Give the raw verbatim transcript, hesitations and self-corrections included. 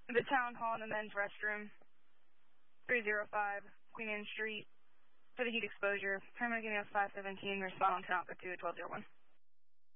The town hall and the men's restroom. three oh five Queen Anne Street for the heat exposure. Paramedic N E O S five seventeen, respond on ten Alpha two at twelve oh one.